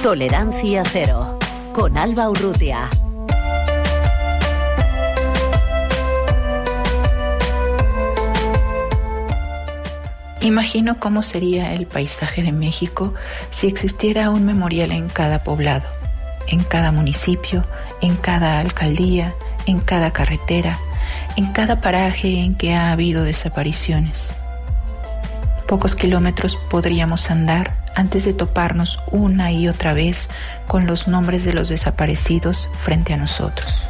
Tolerancia Cero, con Alba Urrutia. Imagino cómo sería el paisaje de México si existiera un memorial en cada poblado, en cada municipio, en cada alcaldía, en cada carretera, en cada paraje en que ha habido desapariciones. Pocos kilómetros podríamos andar antes de toparnos una y otra vez con los nombres de los desaparecidos frente a nosotros.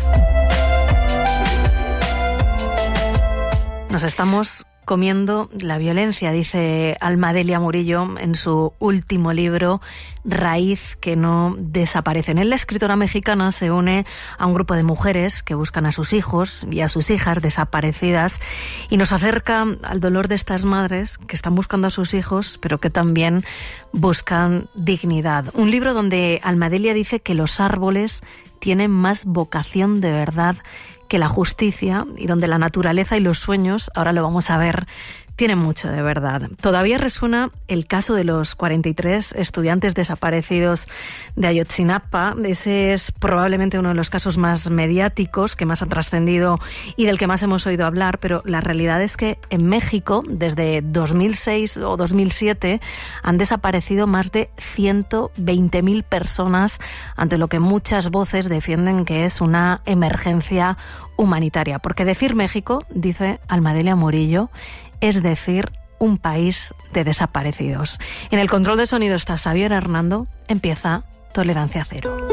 Nos estamos comiendo la violencia, dice Alma Delia Murillo en su último libro, Raíz que no desaparece. En él, la escritora mexicana se une a un grupo de mujeres que buscan a sus hijos y a sus hijas desaparecidas y nos acerca al dolor de estas madres que están buscando a sus hijos, pero que también buscan dignidad. Un libro donde Alma Delia dice que los árboles tienen más vocación de verdad que la justicia, y donde la naturaleza y los sueños, ahora lo vamos a ver, tienen mucho de verdad. Todavía resuena el caso de los 43 estudiantes desaparecidos de Ayotzinapa. Ese es probablemente uno de los casos más mediáticos, que más han trascendido y del que más hemos oído hablar, pero la realidad es que en México, desde 2006 o 2007, han desaparecido más de 120.000 personas, ante lo que muchas voces defienden que es una emergencia humanitaria. Porque decir México, dice Alma Delia Murillo, es decir, un país de desaparecidos. En el control de sonido está Xavier Hernando. Empieza Tolerancia Cero.